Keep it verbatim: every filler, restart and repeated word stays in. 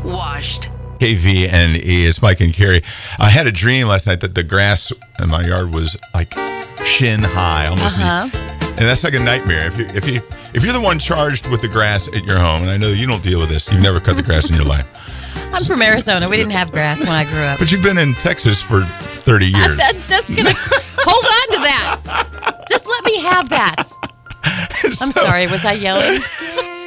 Washed. K V N E, it's Mike and Carrie. I had a dream last night that the grass in my yard was like shin high, almost. Uh-huh. And that's like a nightmare. If you if you if you're the one charged with the grass at your home, and I know you don't deal with this, you've never cut the grass in your life. I'm from Arizona. We didn't have grass when I grew up. But you've been in Texas for thirty years. I'm, I'm just gonna hold on to that. Just let me have that. I'm So- sorry. Was I yelling?